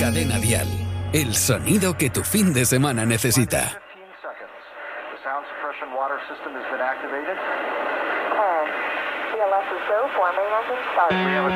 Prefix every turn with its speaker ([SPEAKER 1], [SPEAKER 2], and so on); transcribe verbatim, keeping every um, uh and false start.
[SPEAKER 1] Cadena Dial. El sonido que tu fin de semana necesita.